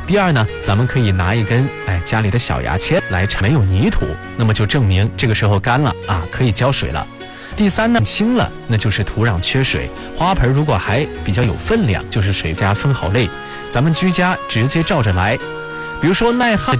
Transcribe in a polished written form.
第二呢，咱们可以拿一根家里的小牙签来铲，没有泥土，那么就证明这个时候干了啊，可以浇水了。第三呢，轻了，那就是土壤缺水。花盆如果还比较有分量，就是水加分好类。咱们居家直接照着来，比如说耐旱。